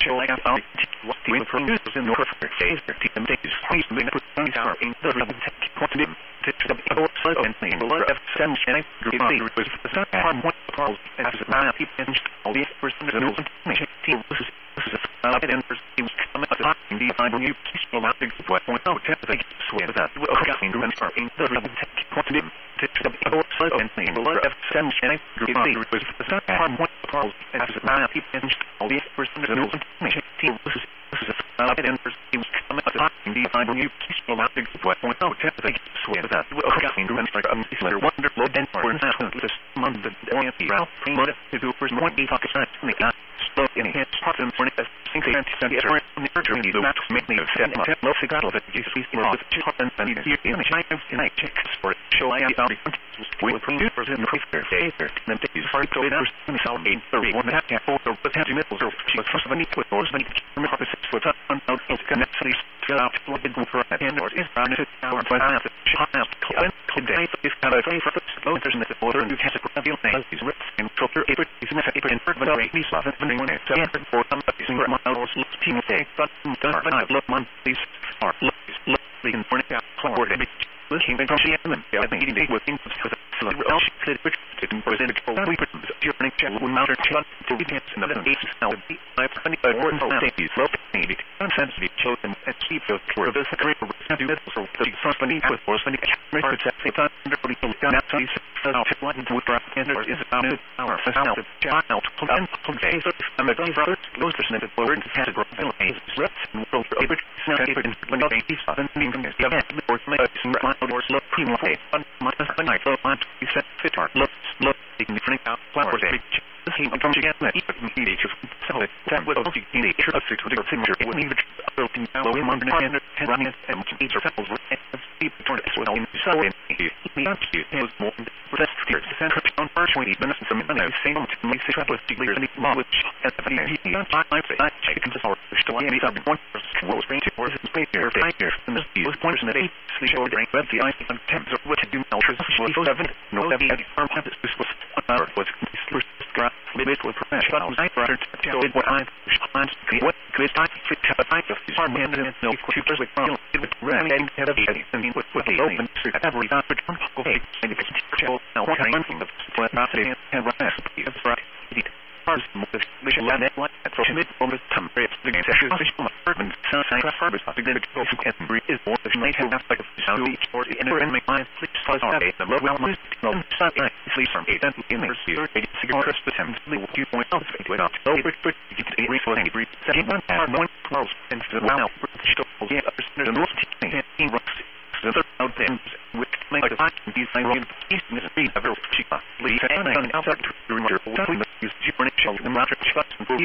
show like I found what the producers in North Face their team takes place in the tower in the quantity to the outside and the blood of sunshine was the sun harm what calls as a man and all the person is an team this is a and he was coming up in the time you peaceful out what point out to think swear that will got in the quantity to the outside and the blood of sunshine was the sun harm what calls as a man and all the person is an team this is a and he was coming up in the time you peaceful out what point out to think swear that will got in the wonderful and for this month the Ralph Primo to do first one be talking slow in his part and for the think and the urgent do not make me set no cigar of it you see with two and here in the China tonight check for show I am with producers in the fair and take you for to leaders in South 831 that can for the potential middle so first of all with those many purposes with on out connect these out flooded for and or is around it our finance could day if kind of for the internet order and you have to feel these risks and filter paper is not paper and for the release of it when it's for some using models team say but I look months are look we can for it forward and looking at the I think eating working for the else said which didn't present it for we during check when mounted to be in the base now I funny word safety low maybe unsensitive chosen and keep the for the career do it so the somebody with for somebody record that they thought under the gun out to what would drop and there is about it our child and okay so I'm a very brother those person that word has a growth reps and will able to when they see something the event or or look primo hey on my night so on you set fit art look you can print out flowers this he comes again that so that would also be the traffic to the signature it wouldn't even built in low in London and running and each of those people turn it well in so in it was more for that here to center on first 20 minutes from the same to me six with clear any knowledge at the I check into our still any something one was going to or is space here and this was points in the 8 show during web the I think temps of what to do now for 7 no that firm campus was limit with professional I rather tell it what I what could I fit to I just are management no computers with running and with the open every okay and it's now what I'm thinking of what not and recipe is right Cars with mission that what for mid on the temperate the session urban sunshine harvest of the go and breathe is more than might have aspect of sound or the inner and make mind sleep stars okay the low well most no sunlight sleep from 8 and in the spirit cigar attempt the 2.0 without so it get a refilling breathe second one are more close and the wow still yeah there's a lot in rocks the third out then with make the fact these things east is a very cheap leave and outside to remember use different shells and matter shots